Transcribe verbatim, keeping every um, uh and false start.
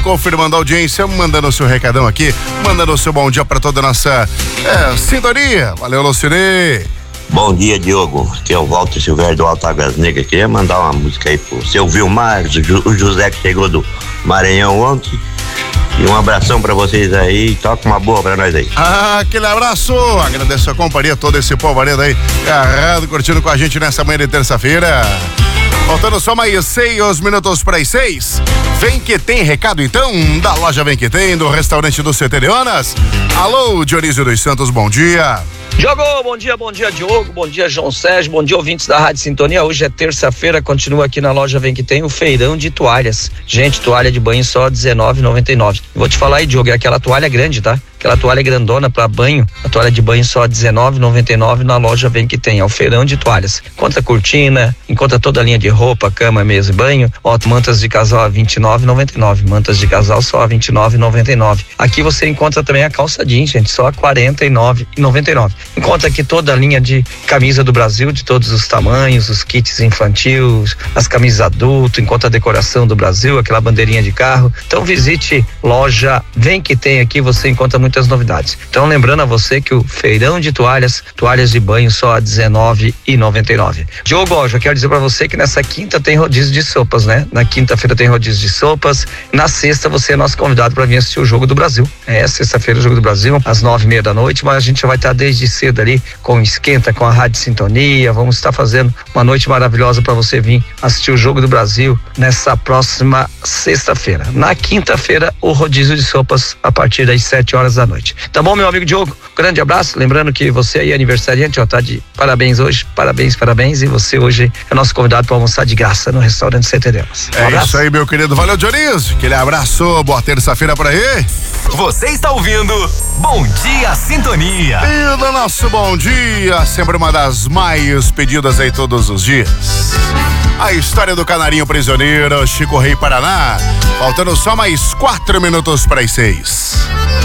confirmando a audiência, mandando o seu recadão aqui, mandando o seu bom dia para toda a nossa é, sintonia. Valeu, Lucinei. Bom dia, Diogo. Aqui é o Walter Silvério do Alto Águas Negras. Queria mandar uma música aí pro seu Vilmar, o José que chegou do Maranhão ontem. E um abração pra vocês aí. Toca uma boa pra nós aí. Ah, aquele abraço. Agradeço a companhia, todo esse povo aí, agarrado, curtindo com a gente nessa manhã de terça-feira. Faltando só mais seis minutos para as seis. Vem que tem recado então, da loja Vem que tem, do restaurante do C T de Onas. Alô, Dionísio dos Santos, bom dia. Diogo, bom dia, bom dia Diogo, bom dia João Sérgio, bom dia ouvintes da Rádio Sintonia. Hoje é terça-feira, continua aqui na loja Vem que tem o feirão de toalhas. Gente, toalha de banho só dezenove reais e noventa e nove centavos. Vou te falar aí, Diogo, é aquela toalha grande, tá? Aquela toalha grandona para banho, a toalha de banho só dezenove reais e noventa e nove centavos na loja Vem que tem, é o feirão de toalhas. Encontra cortina, encontra toda a linha de roupa, cama, mesa e banho. Ó, mantas de casal a vinte e nove reais e noventa e nove centavos, mantas de casal só a vinte e nove reais e noventa e nove centavos. Aqui você encontra também a calça jeans, gente, só a quarenta e nove reais e noventa e nove centavos. Encontra aqui toda a linha de camisa do Brasil, de todos os tamanhos, os kits infantil, as camisas adulto, encontra a decoração do Brasil, aquela bandeirinha de carro. Então visite loja Vem que tem, aqui você encontra muitas novidades. Então lembrando a você que o feirão de toalhas, toalhas de banho só a dezenove reais e noventa e nove centavos. Diogo, ó, já quero dizer pra você que nessa quinta tem rodízio de sopas, né? Na quinta-feira tem rodízio de sopas, na sexta você é nosso convidado para vir assistir o Jogo do Brasil. É, sexta-feira o Jogo do Brasil, às nove e meia da noite, mas a gente já vai estar desde cedo ali com Esquenta, com a Rádio Sintonia. Vamos estar fazendo uma noite maravilhosa para você vir assistir o Jogo do Brasil nessa próxima sexta-feira. Na quinta-feira, o rodízio de sopas a partir das sete horas da noite. Tá bom, meu amigo Diogo? Grande abraço. Lembrando que você aí é aniversariante, ó, tá de parabéns hoje. Parabéns, parabéns. E você hoje é nosso convidado para almoçar de graça no restaurante C T Delas. Um é abraço. Isso aí, meu querido. Valeu, Dionísio. Aquele abraço. Boa terça-feira pra aí. Você está ouvindo Bom Dia Sintonia. E do nosso bom dia, sempre uma das mais pedidas aí todos os dias. A história do canarinho prisioneiro, Chico Rei Paraná. Faltando só mais quatro minutos para as seis.